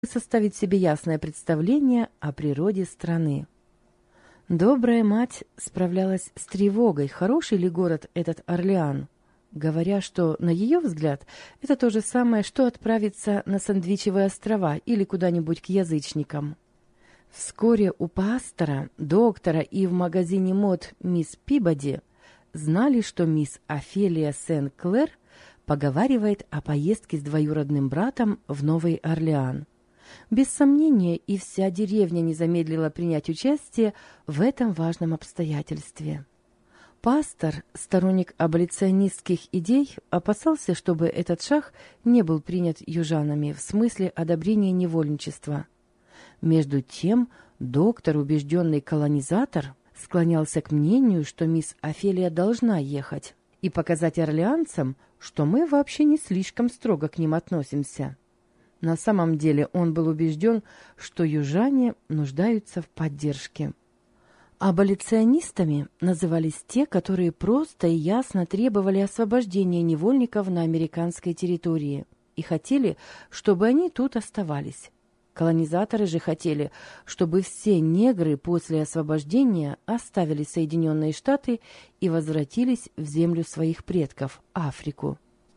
составить себе ясное представление о природе страны. Добрая мать справлялась с тревогой, хороший ли город этот Орлеан, говоря, что, на ее взгляд, это то же самое, что отправиться на Сандвичевые острова или куда-нибудь к язычникам. Вскоре у пастора, доктора и в магазине мод мисс Пибоди знали, что мисс Офелия Сен-Клэр поговаривает о поездке с двоюродным братом в Новый Орлеан. Без сомнения, и вся деревня не замедлила принять участие в этом важном обстоятельстве. Пастор, сторонник аболиционистских идей, опасался, чтобы этот шаг не был принят южанами в смысле одобрения невольничества. Между тем, доктор, убежденный колонизатор, склонялся к мнению, что мисс Офелия должна ехать и показать орлеанцам, что мы вообще не слишком строго к ним относимся. На самом деле он был убежден, что южане нуждаются в поддержке. Аболиционистами назывались те, которые просто и ясно требовали освобождения невольников на американской территории и хотели, чтобы они тут оставались. Колонизаторы же хотели, чтобы все негры после освобождения оставили Соединенные Штаты и возвратились в землю своих предков, Африку.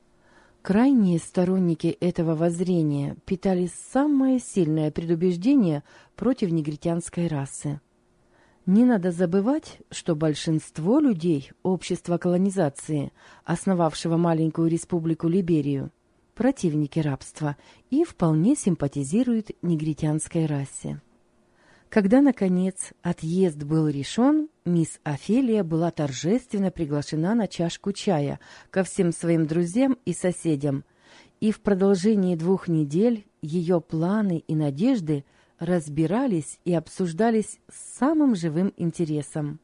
Крайние сторонники этого воззрения питали самое сильное предубеждение против негритянской расы. Не надо забывать, что большинство людей общества колонизации, основавшего маленькую республику Либерию, противники рабства и вполне симпатизируют негритянской расе. Когда, наконец, отъезд был решен, мисс Офелия была торжественно приглашена на чашку чая ко всем своим друзьям и соседям, и в продолжении 2 недель ее планы и надежды разбирались и обсуждались с самым живым интересом.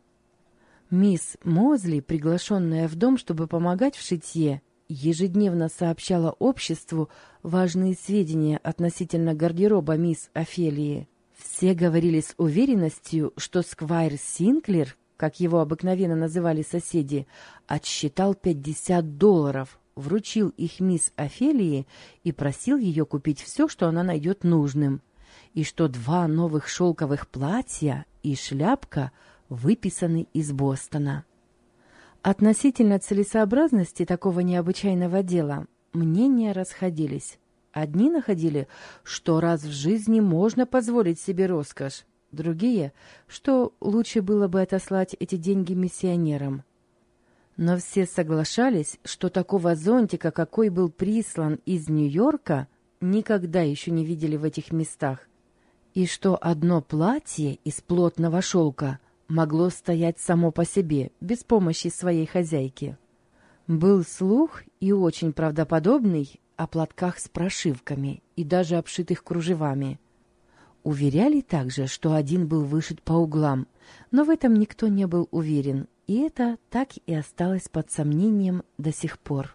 Мисс Мозли, приглашенная в дом, чтобы помогать в шитье, ежедневно сообщала обществу важные сведения относительно гардероба мисс Офелии. Все говорили с уверенностью, что сквайр Синклер, как его обыкновенно называли соседи, отсчитал $50, вручил их мисс Офелии и просил ее купить все, что она найдет нужным, и что 2 новых шелковых платья и шляпка выписаны из Бостона. Относительно целесообразности такого необычайного дела мнения расходились. Одни находили, что раз в жизни можно позволить себе роскошь, другие, что лучше было бы отослать эти деньги миссионерам. Но все соглашались, что такого зонтика, какой был прислан из Нью-Йорка, никогда еще не видели в этих местах, и что одно платье из плотного шелка могло стоять само по себе, без помощи своей хозяйки. Был слух, и очень правдоподобный, о платках с прошивками и даже обшитых кружевами. Уверяли также, что один был вышит по углам, но в этом никто не был уверен, и это так и осталось под сомнением до сих пор.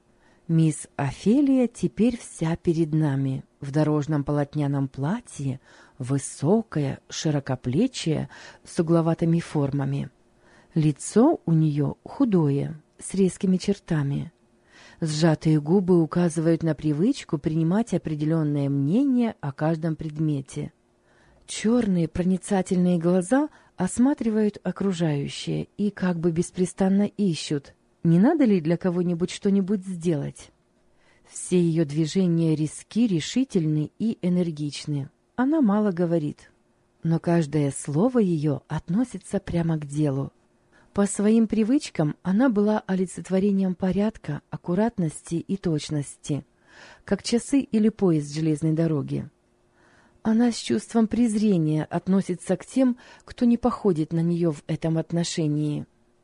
Мисс Офелия теперь вся перед нами, в дорожном полотняном платье, высокая, широкоплечья, с угловатыми формами. Лицо у нее худое, с резкими чертами. Сжатые губы указывают на привычку принимать определенное мнение о каждом предмете. Черные проницательные глаза осматривают окружающее и как бы беспрестанно ищут, не надо ли для кого-нибудь что-нибудь сделать. Все ее движения резки, решительны и энергичны. Она мало говорит, но каждое слово ее относится прямо к делу. По своим привычкам она была олицетворением порядка, аккуратности и точности, как часы или поезд железной дороги. Она с чувством презрения относится к тем, кто не походит на нее в этом отношении.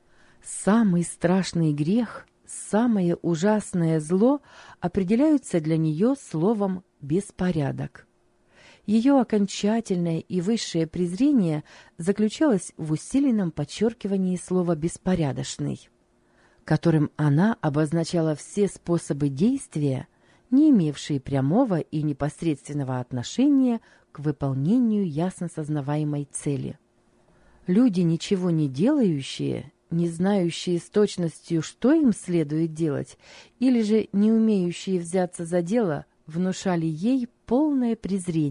Самый страшный грех, самое ужасное зло определяются для нее словом «беспорядок». Ее окончательное и высшее презрение заключалось в усиленном подчеркивании слова «беспорядочный», которым она обозначала все способы действия, не имевшие прямого и непосредственного отношения к выполнению ясно сознаваемой цели. Люди, ничего не делающие, не знающие с точностью, что им следует делать, или же не умеющие взяться за дело, внушали ей полное презрение.